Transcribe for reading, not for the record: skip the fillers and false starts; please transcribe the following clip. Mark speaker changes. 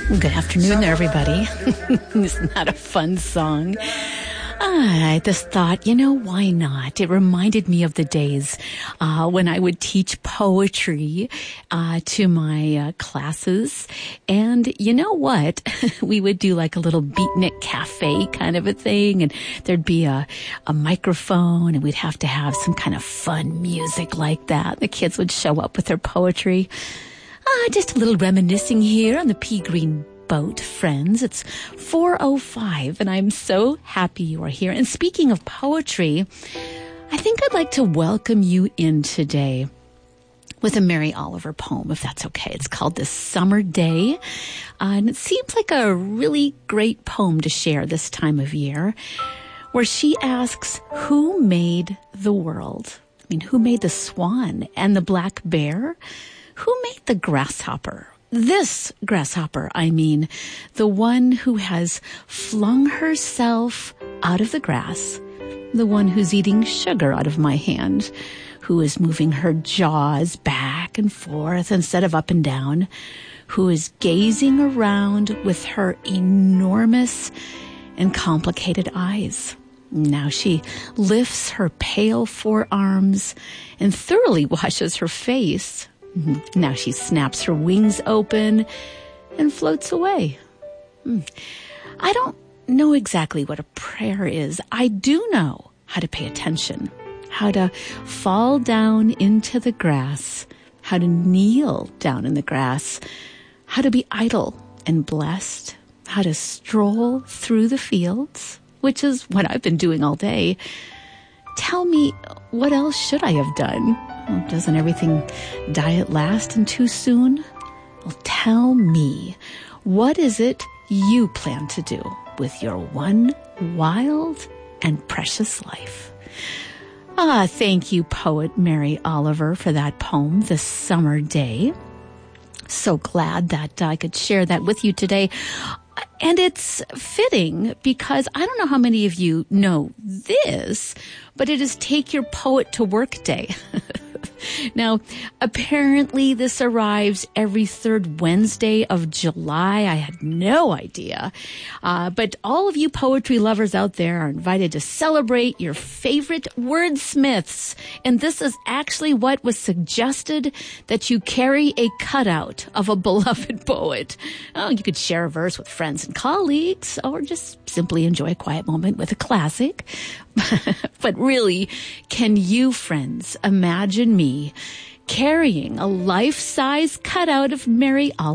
Speaker 1: Good afternoon there, everybody. Isn't that a fun song? I just thought, why not? It reminded me of the days when I would teach poetry to my classes. And you know what? We would do like a little beatnik cafe kind of a thing. And there'd be a microphone, and we'd have to have some kind of fun music like that. The kids would show up with their poetry. Just a little reminiscing here on the Pea Green Boat, friends. It's 4:05, and I'm so happy you are here. And speaking of poetry, I think I'd like to welcome you in today with a Mary Oliver poem, if that's okay. It's called This Summer Day, and it seems like a really great poem to share this time of year, where she asks, who made the world? I mean, who made the swan and the black bear? Who made the grasshopper? This grasshopper, I mean, the one who has flung herself out of the grass, the one who's eating sugar out of my hand, who is moving her jaws back and forth instead of up and down, who is gazing around with her enormous and complicated eyes. Now she lifts her pale forearms and thoroughly washes her face. Now she snaps her wings open and floats away. I don't know exactly what a prayer is. I do know how to pay attention, how to fall down into the grass, how to kneel down in the grass, how to be idle and blessed, how to stroll through the fields, which is what I've been doing all day. Tell me, what else should I have done? Well, doesn't everything die at last and too soon? Well, tell me, what is it you plan to do with your one wild and precious life? Thank you, poet Mary Oliver, for that poem, This Summer Day. So glad that I could share that with you today. And it's fitting because I don't know how many of you know this, but it is Take Your Poet to Work Day. Now, apparently this arrives every third Wednesday of July. I had no idea. But all of you poetry lovers out there are invited to celebrate your favorite wordsmiths. And this is actually what was suggested, that you carry a cutout of a beloved poet. Oh, you could share a verse with friends and colleagues, or just simply enjoy a quiet moment with a classic. But really, can you, friends, imagine me carrying a life-size cutout of Mary Oliver